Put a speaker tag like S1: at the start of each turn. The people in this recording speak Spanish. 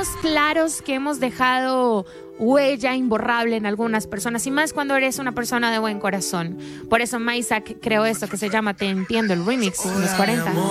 S1: estamos claros que hemos dejado huella imborrable en algunas personas, y más cuando eres una persona de buen corazón. Por eso Maisak creó esto que se llama Te Entiendo, el remix, en los 40.